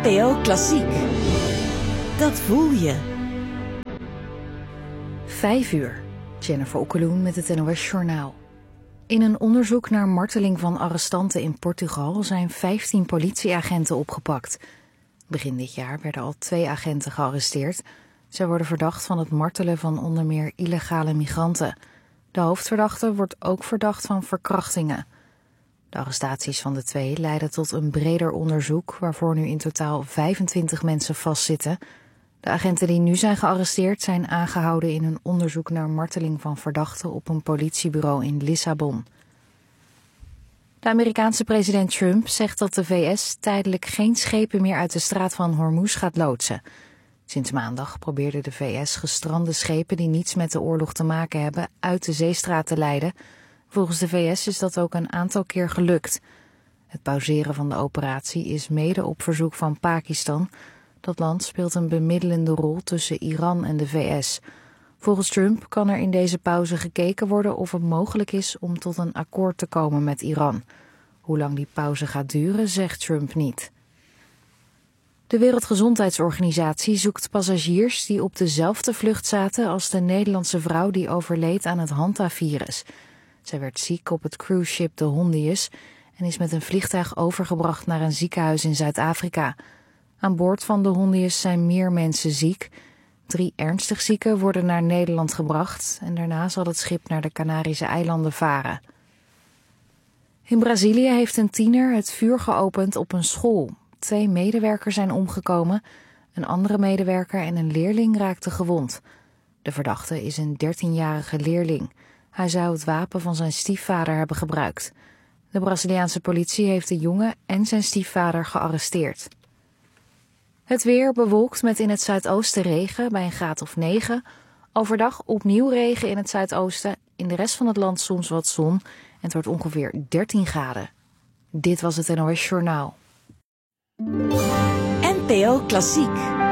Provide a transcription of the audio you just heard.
NPO Klassiek. Dat voel je. 5:00. Jennifer Okkeloen met het NOS Journaal. In een onderzoek naar marteling van arrestanten in Portugal zijn 15 politieagenten opgepakt. Begin dit jaar werden al 2 agenten gearresteerd. Zij worden verdacht van het martelen van onder meer illegale migranten. De hoofdverdachte wordt ook verdacht van verkrachtingen. De arrestaties van de 2 leiden tot een breder onderzoek, waarvoor nu in totaal 25 mensen vastzitten. De agenten die nu zijn gearresteerd zijn aangehouden in een onderzoek naar marteling van verdachten op een politiebureau in Lissabon. De Amerikaanse president Trump zegt dat de VS tijdelijk geen schepen meer uit de straat van Hormuz gaat loodsen. Sinds maandag probeerde de VS gestrande schepen die niets met de oorlog te maken hebben uit de zeestraat te leiden. Volgens de VS is dat ook een aantal keer gelukt. Het pauzeren van de operatie is mede op verzoek van Pakistan. Dat land speelt een bemiddelende rol tussen Iran en de VS. Volgens Trump kan er in deze pauze gekeken worden of het mogelijk is om tot een akkoord te komen met Iran. Hoe lang die pauze gaat duren, zegt Trump niet. De Wereldgezondheidsorganisatie zoekt passagiers die op dezelfde vlucht zaten als de Nederlandse vrouw die overleed aan het Hanta-virus. Zij werd ziek op het cruiseschip de Hondius en is met een vliegtuig overgebracht naar een ziekenhuis in Zuid-Afrika. Aan boord van de Hondius zijn meer mensen ziek. 3 ernstig zieken worden naar Nederland gebracht en daarna zal het schip naar de Canarische eilanden varen. In Brazilië heeft een tiener het vuur geopend op een school. 2 medewerkers zijn omgekomen, een andere medewerker en een leerling raakten gewond. De verdachte is een 13-jarige leerling. Hij zou het wapen van zijn stiefvader hebben gebruikt. De Braziliaanse politie heeft de jongen en zijn stiefvader gearresteerd. Het weer bewolkt met in het zuidoosten regen bij een graad of 9. Overdag opnieuw regen in het zuidoosten. In de rest van het land soms wat zon. En het wordt ongeveer 13 graden. Dit was het NOS Journaal. NPO Klassiek.